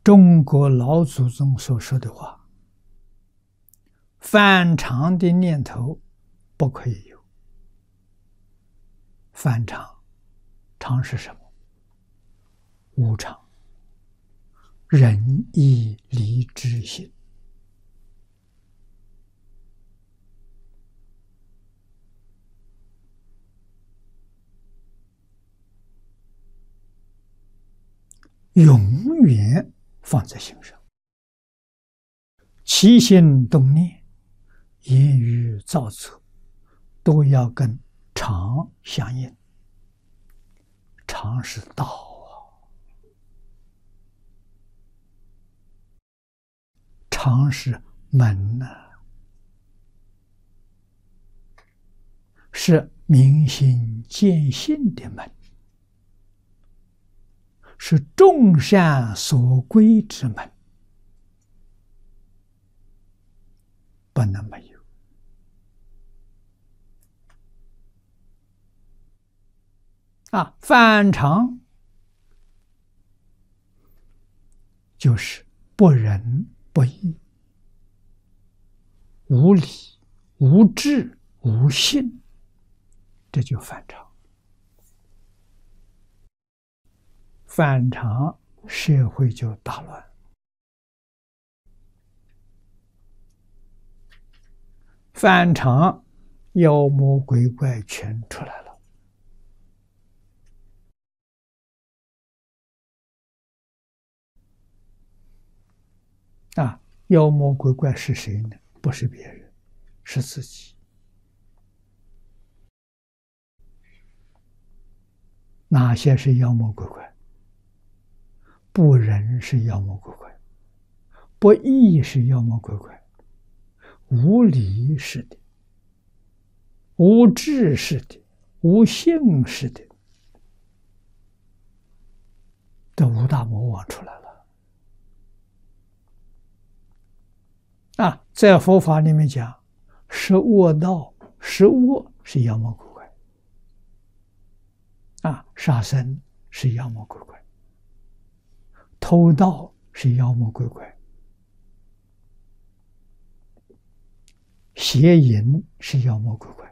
中国老祖宗所说的话：反常的念头不可以有。反常，常是什么？无常，仁义礼智信。永远放在心上，起心动念、言语造作，都要跟常相应。常是道啊，常是门啊，是明心见性的门，是众善所归之门，不能没有。反常就是不仁不义、无理、无智、无信，这就反常。反常，社会就大乱。反常，妖魔鬼怪全出来了。妖魔鬼怪是谁呢？不是别人，是自己。哪些是妖魔鬼怪？不仁是妖魔鬼怪，不义是妖魔鬼怪，无理是的，无智是的，无信是的，这五大魔王出来了。在佛法里面讲，十恶道，十恶是妖魔鬼怪，杀生是妖魔鬼怪，偷盗是妖魔鬼怪，邪淫是妖魔鬼怪，